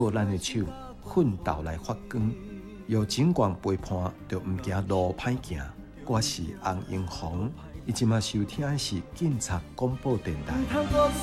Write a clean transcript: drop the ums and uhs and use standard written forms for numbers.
过咱的手，奋斗来发光。有尽管陪伴，就唔惊路歹行。我是洪英红，伊即马收听的是警察广播电台。